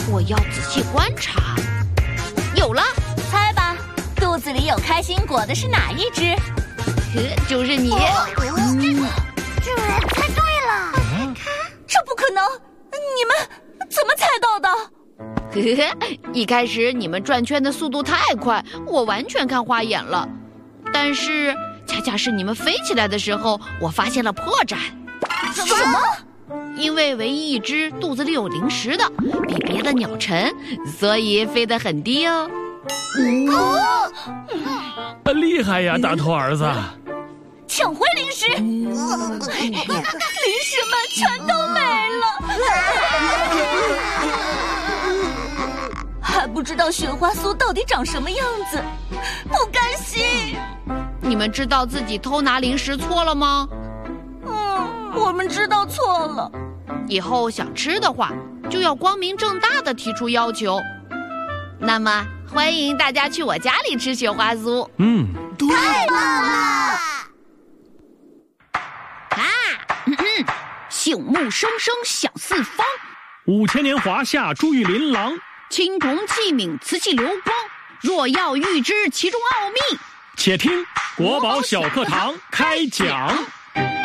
我要仔细观察。有了， 猜吧，肚子里有开心果的是哪一只？ 就是你。 这猜对了。 这不可能！你们怎么猜到的？ 一开始你们转圈的速度太快，我完全看花眼了。但是恰恰是你们飞起来的时候，我发现了破绽。 什么？ 因为唯一一只肚子里有零食的，比别的鸟沉，所以飞得很低哦。 厉害呀，大头儿子！ 抢回零食，零食们全都没了。还不知道雪花酥到底长什么样子，不甘心。 你们知道自己偷拿零食错了吗？ 我们知道错了。 以后想吃的话，就要光明正大的提出要求。那么，欢迎大家去我家里吃雪花酥。 太棒了！ 醒目生生响四方 ，5000年华夏珠玉琳琅， 青铜器皿瓷器流光。若要预知其中奥秘， 且听国宝小课堂开讲。